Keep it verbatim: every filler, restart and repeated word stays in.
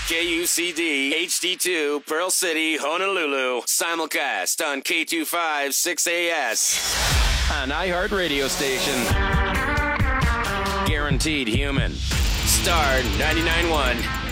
K U C D H D two, Pearl City, Honolulu. Simulcast on K two five six A S. An iHeart radio station. Guaranteed human. Star ninety-nine point one.